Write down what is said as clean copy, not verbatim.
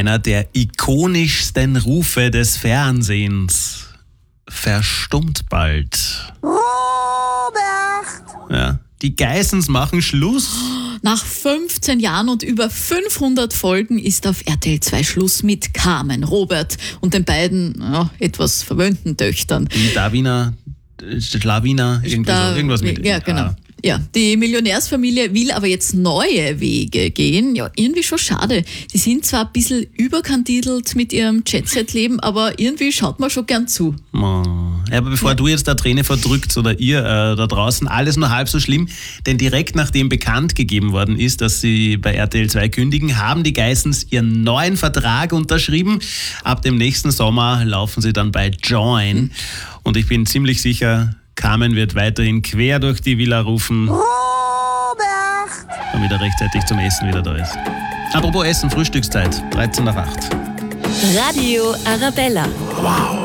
einer der ikonischsten Rufe des Fernsehens verstummt bald. Robert! Ja, die Geissens machen Schluss. Nach 15 Jahren und über 500 Folgen ist auf RTL 2 Schluss mit Carmen, Robert und den beiden etwas verwöhnten Töchtern. Die Davina, Schlawina, irgendwas mit. Ja, genau. Ja, die Millionärsfamilie will aber jetzt neue Wege gehen. Ja, irgendwie schon schade. Die sind zwar ein bisschen überkandidelt mit ihrem Jet-Set-Leben, aber irgendwie schaut man schon gern zu. Ja, aber bevor du jetzt der Träne verdrückt oder ihr da draußen, alles nur halb so schlimm, denn direkt nachdem bekannt gegeben worden ist, dass sie bei RTL 2 kündigen, haben die Geissens ihren neuen Vertrag unterschrieben. Ab dem nächsten Sommer laufen sie dann bei Join und ich bin ziemlich sicher, Carmen wird weiterhin quer durch die Villa rufen, Robert! damit er rechtzeitig zum Essen wieder da ist. Apropos Essen, Frühstückszeit, 13 nach 8. Radio Arabella. Wow.